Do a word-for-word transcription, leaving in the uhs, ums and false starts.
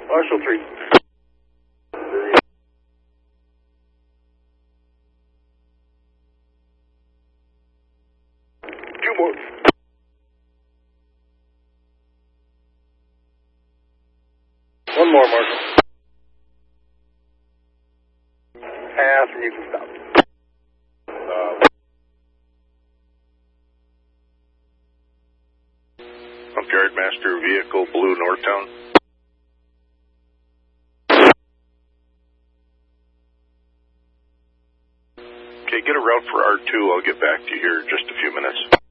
Marshall three. Two more. One more, Marshall. Pass, and you can stop. Uh, Yardmaster vehicle, blue Northtown. Okay, get a route for R two. I'll get back to you here in just a few minutes.